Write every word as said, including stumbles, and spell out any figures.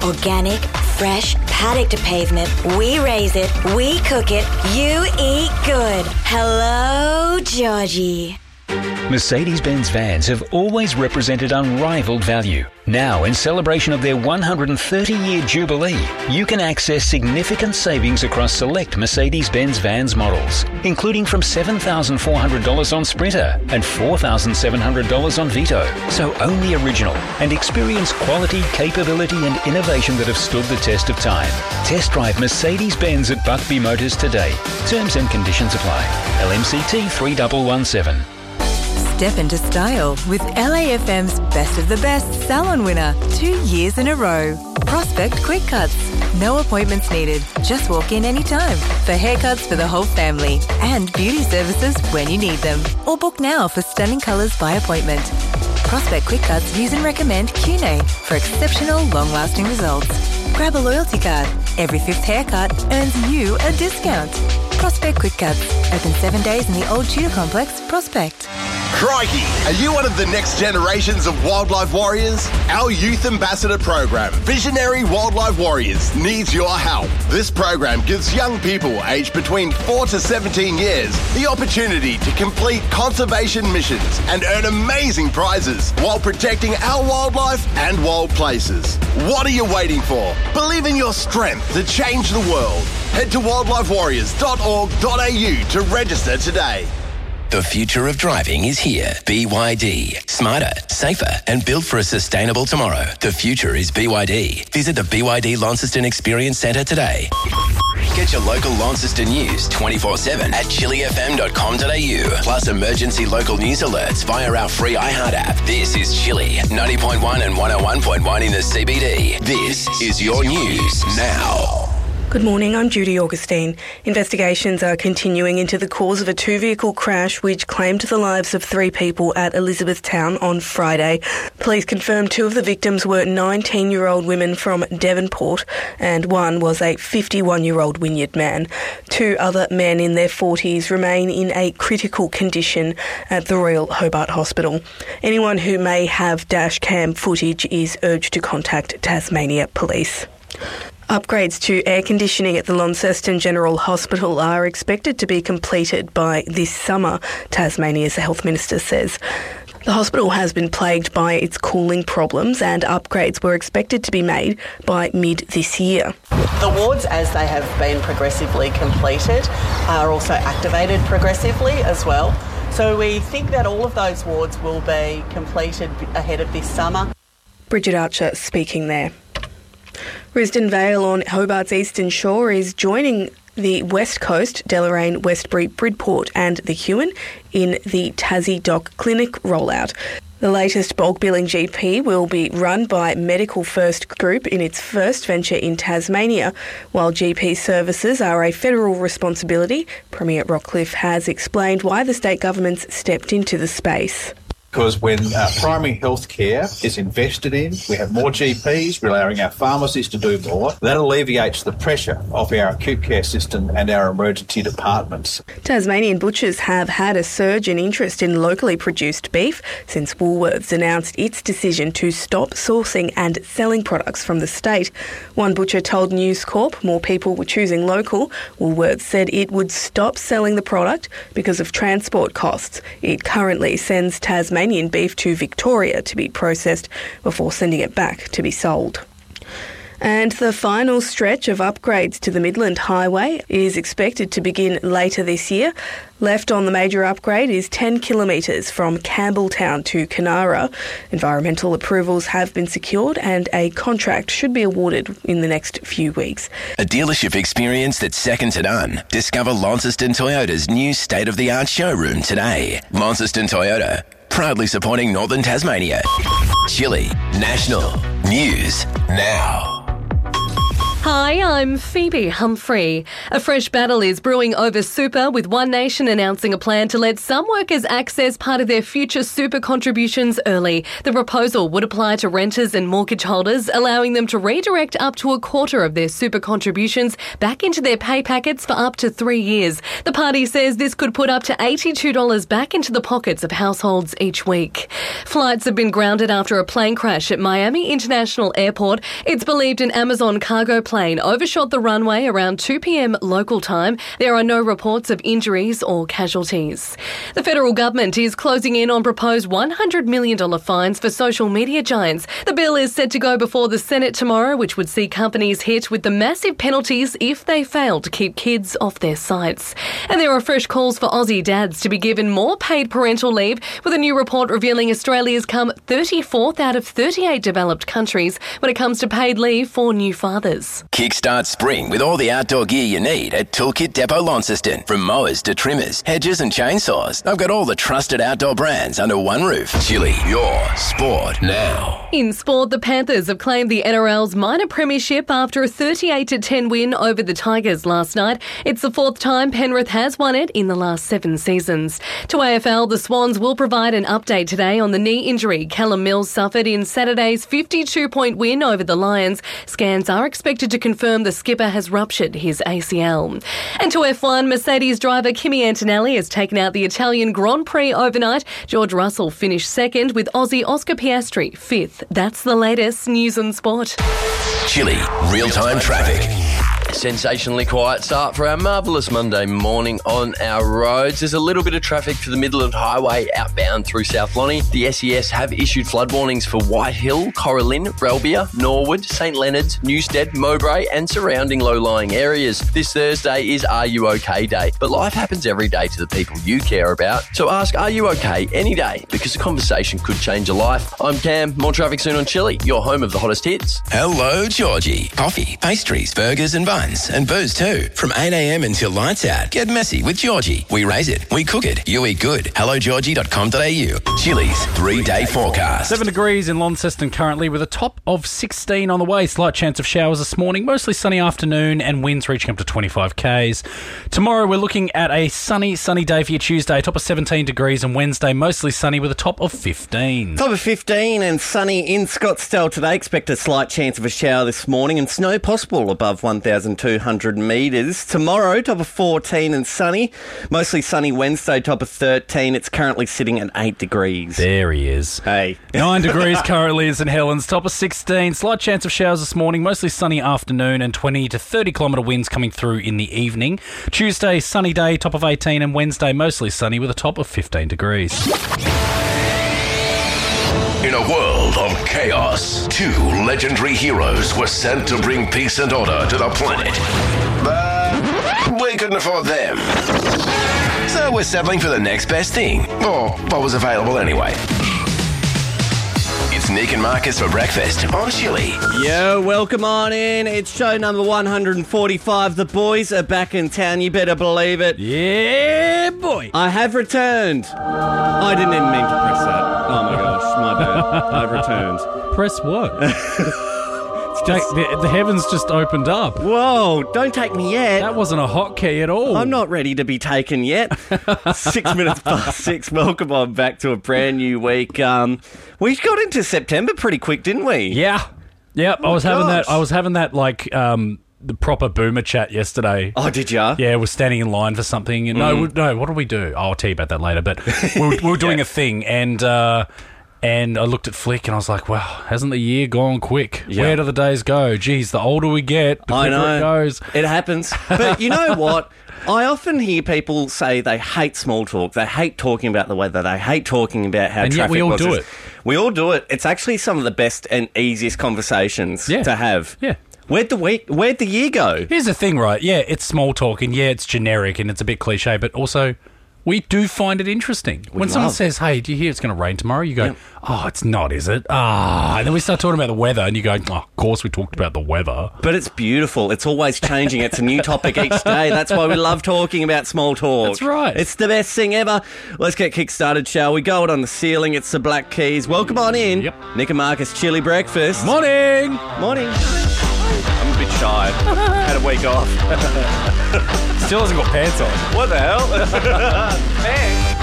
Organic, fresh, paddock to pavement. We raise it, we cook it, you eat good. Hello, Georgie. Mercedes-Benz vans have always represented unrivaled value. Now, in celebration of their one hundred thirty-year jubilee, you can access significant savings across select Mercedes-Benz vans models, including from seven thousand four hundred dollars on Sprinter and four thousand seven hundred dollars on Vito. So own the original and experience quality, capability and innovation that have stood the test of time. Test drive Mercedes-Benz at Buckby Motors today. Terms and conditions apply. L M C T three one one seven. Step into style with L A F M's Best of the Best salon winner two years in a row. Prospect Quick Cuts. No appointments needed. Just walk in anytime for haircuts for the whole family and beauty services when you need them. Or book now for stunning colours by appointment. Prospect Quick Cuts use and recommend Q N A for exceptional long-lasting results. Grab a loyalty card. Every fifth haircut earns you a discount. Prospect Quick Cuts. Open seven days in the Old Tudor Complex, Prospect. Crikey! Are you one of the next generations of wildlife warriors? Our Youth Ambassador program, Visionary Wildlife Warriors, needs your help. This program gives young people aged between four to seventeen years the opportunity to complete conservation missions and earn amazing prizes while protecting our wildlife and wild places. What are you waiting for? Believe in your strength to change the world. Head to wildlife warriors dot org dot a u to register today. The future of driving is here. B Y D. Smarter, safer and built for a sustainable tomorrow. The future is B Y D. Visit the B Y D Launceston Experience Centre today. Get your local Launceston news twenty-four seven at chili f m dot com dot a u. Plus emergency local news alerts via our free iHeart app. This is Chili, ninety point one and one oh one point one in the C B D. This is your news now. Good morning, I'm Judy Augustine. Investigations are continuing into the cause of a two-vehicle crash which claimed the lives of three people at Elizabethtown on Friday. Police confirmed two of the victims were nineteen-year-old women from Devonport and one was a fifty-one-year-old Wynyard man. Two other men in their forties remain in a critical condition at the Royal Hobart Hospital. Anyone who may have dash cam footage is urged to contact Tasmania Police. Upgrades to air conditioning at the Launceston General Hospital are expected to be completed by this summer, Tasmania's Health Minister says. The hospital has been plagued by its cooling problems and upgrades were expected to be made by mid this year. The wards, as they have been progressively completed, are also activated progressively as well. So we think that all of those wards will be completed ahead of this summer. Bridget Archer speaking there. Risdon Vale on Hobart's eastern shore is joining the West Coast, Deloraine, Westbury, Bridport and the Huon in the Tassie Doc Clinic rollout. The latest bulk billing G P will be run by Medical First Group in its first venture in Tasmania. While G P services are a federal responsibility, Premier Rockcliffe has explained why the state government's stepped into the space. Because when uh, primary health care is invested in, we have more G Ps, we're allowing our pharmacists to do more. That alleviates the pressure of our acute care system and our emergency departments. Tasmanian butchers have had a surge in interest in locally produced beef since Woolworths announced its decision to stop sourcing and selling products from the state. One butcher told News Corp more people were choosing local. Woolworths said it would stop selling the product because of transport costs. It currently sends Tasmanian beef to Victoria to be processed before sending it back to be sold. And the final stretch of upgrades to the Midland Highway is expected to begin later this year. Left on the major upgrade is ten kilometres from Campbelltown to Kanara. Environmental approvals have been secured and a contract should be awarded in the next few weeks. A dealership experience that's second to none. Discover Launceston Toyota's new state-of-the-art showroom today. Launceston Toyota, proudly supporting Northern Tasmania. Chili National News Now. Hi, I'm Phoebe Humphrey. A fresh battle is brewing over super, with One Nation announcing a plan to let some workers access part of their future super contributions early. The proposal would apply to renters and mortgage holders, allowing them to redirect up to a quarter of their super contributions back into their pay packets for up to three years. The party says this could put up to eighty-two dollars back into the pockets of households each week. Flights have been grounded after a plane crash at Miami International Airport. It's believed an Amazon cargo plane overshot the runway around two p.m. local time. There are no reports of injuries or casualties. The federal government is closing in on proposed one hundred million dollars fines for social media giants. The bill is set to go before the Senate tomorrow, which would see companies hit with the massive penalties if they fail to keep kids off their sites. And there are fresh calls for Aussie dads to be given more paid parental leave, with a new report revealing Australia's come thirty-fourth out of thirty-eight developed countries when it comes to paid leave for new fathers. Kickstart spring with all the outdoor gear you need at Toolkit Depot Launceston. From mowers to trimmers, hedges and chainsaws, I've got all the trusted outdoor brands under one roof. Chili, your sport now. In sport, the Panthers have claimed the N R L's minor premiership after a thirty-eight to ten win over the Tigers last night. It's the fourth time Penrith has won it in the last seven seasons. To A F L, the Swans will provide an update today on the knee injury Callum Mills suffered in Saturday's fifty-two point win over the Lions. Scans are expected to confirm the skipper has ruptured his A C L. And to F one, Mercedes driver Kimi Antonelli has taken out the Italian Grand Prix overnight. George Russell finished second, with Aussie Oscar Piastri fifth. That's the latest news and sport. Chili, real-time traffic. Sensationally quiet start for our marvellous Monday morning on our roads. There's a little bit of traffic for the Midland Highway outbound through South Lonnie. The S E S have issued flood warnings for Whitehill, Coralin, Relbia, Norwood, St Leonards, Newstead, Mowbray and surrounding low-lying areas. This Thursday is Are You OK Day, but life happens every day to the people you care about. So ask Are You OK any day, because the conversation could change a life. I'm Cam. More traffic soon on Chili, your home of the hottest hits. Hello, Georgie. Coffee, pastries, burgers and buns. And booze too. From eight a.m. until lights out. Get messy with Georgie. We raise it. We cook it. You eat good. hello georgie dot com dot a u. Chili's three-day forecast. Seven degrees in Launceston currently, with a top of sixteen on the way. Slight chance of showers this morning. Mostly sunny afternoon and winds reaching up to twenty-five kays. Tomorrow we're looking at a sunny, sunny day for your Tuesday. Top of seventeen degrees, and Wednesday mostly sunny with a top of fifteen. Top of fifteen and sunny in Scottsdale today. Expect a slight chance of a shower this morning and snow possible above one thousand two hundred metres. Tomorrow, top of fourteen and sunny. Mostly sunny Wednesday, top of thirteen. It's currently sitting at eight degrees. There he is. Hey. Nine degrees currently in St Helens, top of sixteen. Slight chance of showers this morning, mostly sunny afternoon, and twenty to thirty kilometre winds coming through in the evening. Tuesday, sunny day, top of eighteen, and Wednesday, mostly sunny with a top of fifteen degrees. In a world of chaos, two legendary heroes were sent to bring peace and order to the planet. But we couldn't afford them. So we're settling for the next best thing, or what was available anyway. It's Nick and Marcus for breakfast on Chili. Yo, welcome on in. It's show number one hundred forty-five. The boys are back in town. You better believe it. Yeah, boy. I have returned. I didn't even mean to press that. Oh my gosh, my bad. I've returned. Press what? Just, the, the heavens just opened up. Whoa, don't take me yet. That wasn't a hotkey at all. I'm not ready to be taken yet. Six minutes past six. Welcome on back to a brand new week. Um, we got into September pretty quick, didn't we? Yeah. Yep. Oh I was gosh. having that. I was having that like um, the proper boomer chat yesterday. Oh, did ya? Yeah, we're standing in line for something. And no, Mm. we, no. What did we do? Oh, I'll tell you about that later. But we were, we were doing Yeah. a thing, and. Uh, And I looked at Flick and I was like, wow, hasn't the year gone quick? Yeah. Where do the days go? Geez, the older we get, the I quicker know. it goes. It happens. But you know what? I often hear people say they hate small talk. They hate talking about the weather. They hate talking about how And yet traffic we all was. do it. We all do it. It's actually some of the best and easiest conversations Yeah. to have. Yeah. Where'd the week? Where'd the year go? Here's the thing, right? Yeah, it's small talk, and yeah, it's generic, and it's a bit cliche, but also we do find it interesting. We when someone love. says, hey, do you hear it's going to rain tomorrow? You go, Yeah. oh, it's not, is it? Ah. And then we start talking about the weather, and you go, oh, of course we talked about the weather. But it's beautiful. It's always changing. It's a new topic each day. That's why we love talking about small talk. That's right. It's the best thing ever. Let's get kick-started, shall we? Go it on the ceiling. It's the Black Keys. Welcome on in. Yep. Nick and Marcus, Chili Breakfast. Morning! Morning. I'm a bit shy. Had a week off. Still hasn't got pants on. What the hell? Thanks.